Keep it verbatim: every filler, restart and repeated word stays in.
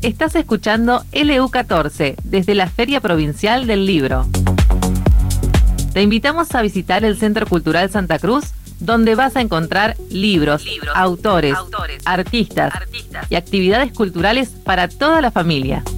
Estás escuchando L U catorce desde la Feria Provincial del Libro. Te invitamos a visitar el Centro Cultural Santa Cruz, donde vas a encontrar libros, libros autores, autores artistas, artistas y actividades culturales para toda la familia.